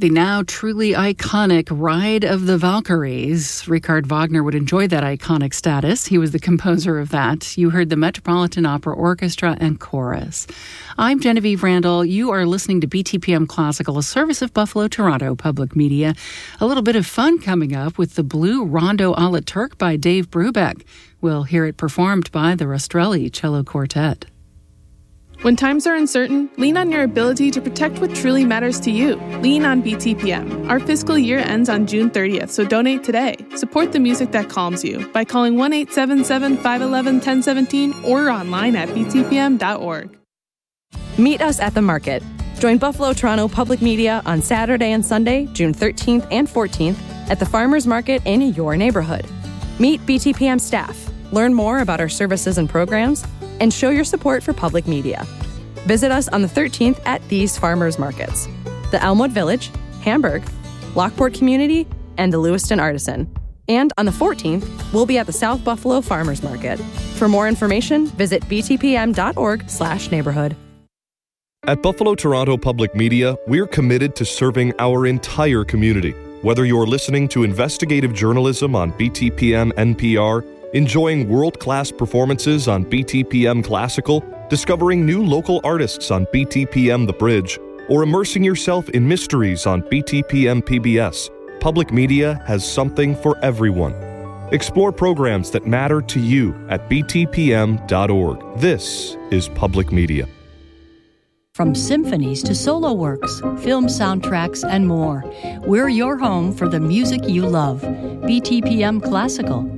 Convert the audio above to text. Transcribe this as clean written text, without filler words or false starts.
The now truly iconic Ride of the Valkyries. Richard Wagner would enjoy that iconic status. He was the composer of that. You heard the Metropolitan Opera Orchestra and Chorus. I'm Genevieve Randall. You are listening to BTPM Classical, a service of Buffalo Toronto Public Media. A little bit of fun coming up with the Blue Rondo a la Turk by Dave Brubeck. We'll hear it performed by the Rastrelli Cello Quartet. When times are uncertain, lean on your ability to protect what truly matters to you. Lean on BTPM. Our fiscal year ends on June 30th, so donate today. Support the music that calms you by calling 1-877-511-1017 or online at btpm.org. Meet us at the market. Join Buffalo Toronto Public Media on Saturday and Sunday, June 13th and 14th at the Farmers Market in your neighborhood. Meet BTPM staff, learn more about our services and programs, and show your support for public media. Visit us on the 13th at these farmers markets: the Elmwood Village, Hamburg, Lockport Community, and the Lewiston Artisan. And on the 14th, we'll be at the South Buffalo Farmers Market. For more information, visit btpm.org/neighborhood. At Buffalo Toronto Public Media, we're committed to serving our entire community. Whether you're listening to investigative journalism on BTPM NPR, enjoying world-class performances on BTPM Classical, discovering new local artists on BTPM The Bridge, or immersing yourself in mysteries on BTPM PBS, Public Media has something for everyone. Explore programs that matter to you at btpm.org. This is Public Media. From symphonies to solo works, film soundtracks, and more, we're your home for the music you love. BTPM Classical,